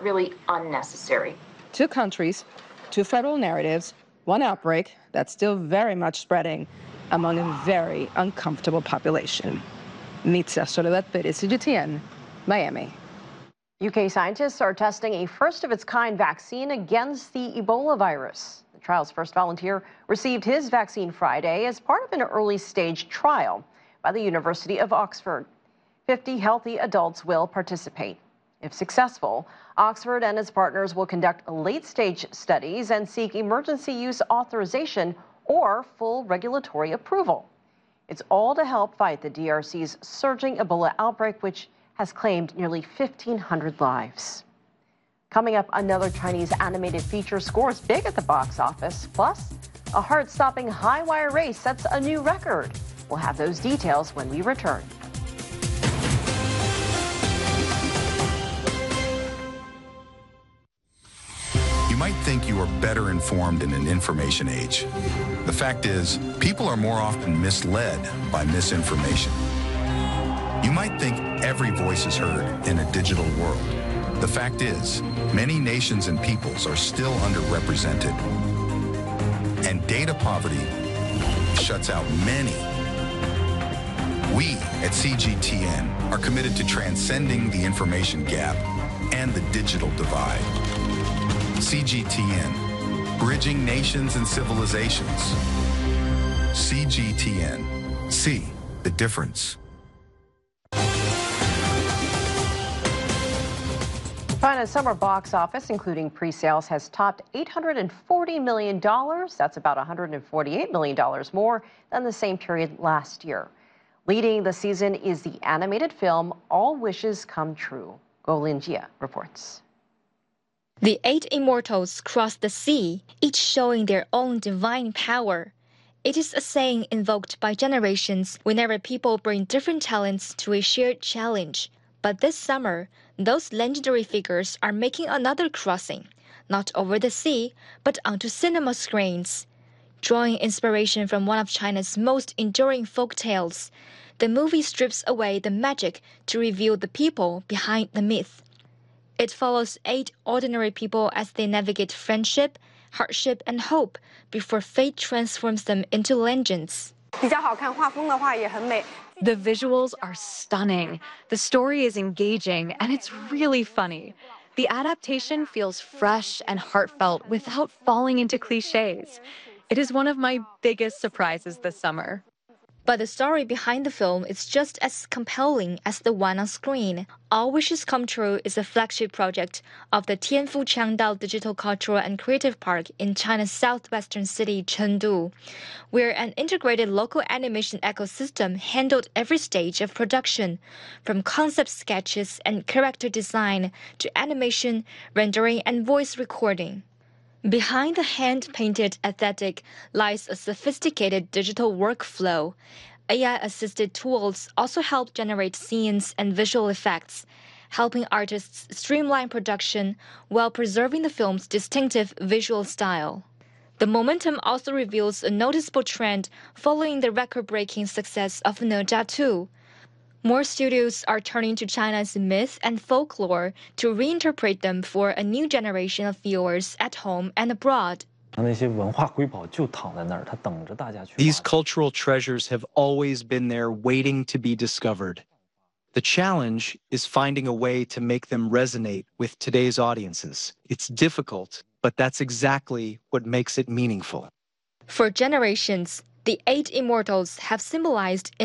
really unnecessary. 2 countries, 2 federal narratives, 1 outbreak that's still very much spreading among a very uncomfortable population. Nitsa Soledad Perez, CGTN, Miami. UK scientists are testing a first-of-its-kind vaccine against the Ebola virus. The trial's first volunteer received his vaccine Friday as part of an early-stage trial by the University of Oxford. 50 healthy adults will participate. If successful, Oxford and its partners will conduct late-stage studies and seek emergency use authorization or full regulatory approval. It's all to help fight the DRC's surging Ebola outbreak, which has claimed nearly 1,500 lives. Coming up, another Chinese animated feature scores big at the box office. Plus, a heart-stopping high-wire race sets a new record. We'll have those details when we return. You might think you are better informed in an information age. The fact is, people are more often misled by misinformation. You might think every voice is heard in a digital world. The fact is, many nations and peoples are still underrepresented. And data poverty shuts out many. We at CGTN are committed to transcending the information gap and the digital divide. CGTN, bridging nations and civilizations. CGTN, see the difference. China's summer box office, including pre-sales, has topped $840 million. That's about $148 million more than the same period last year. Leading the season is the animated film All Wishes Come True. Go Linjie reports. The 8 immortals cross the sea, each showing their own divine power. It is a saying invoked by generations whenever people bring different talents to a shared challenge. But this summer, those legendary figures are making another crossing, not over the sea, but onto cinema screens. Drawing inspiration from one of China's most enduring folk tales, the movie strips away the magic to reveal the people behind the myth. It follows 8 ordinary people as they navigate friendship, hardship, and hope before fate transforms them into legends. The visuals are stunning, the story is engaging, and it's really funny. The adaptation feels fresh and heartfelt without falling into cliches. It is one of my biggest surprises this summer. But the story behind the film is just as compelling as the one on screen. All Wishes Come True is a flagship project of the Tianfu Qiangdao Digital Cultural and Creative Park in China's southwestern city, Chengdu, where an integrated local animation ecosystem handled every stage of production, from concept sketches and character design to animation, rendering, and voice recording. Behind the hand-painted aesthetic lies a sophisticated digital workflow. AI-assisted tools also help generate scenes and visual effects, helping artists streamline production while preserving the film's distinctive visual style. The momentum also reveals a noticeable trend following the record-breaking success of Ne Zha 2. More studios are turning to China's myth and folklore to reinterpret them for a new generation of viewers at home and abroad. These cultural treasures have always been there waiting to be discovered. The challenge is finding a way to make them resonate with today's audiences. It's difficult, but that's exactly what makes it meaningful. For generations, the 8 immortals have symbolized